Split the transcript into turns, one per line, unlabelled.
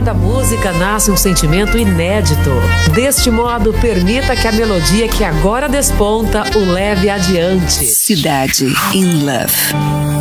cada música nasce um sentimento inédito. Deste modo, permita que a melodia que agora desponta o leve adiante.
Cidade in Love.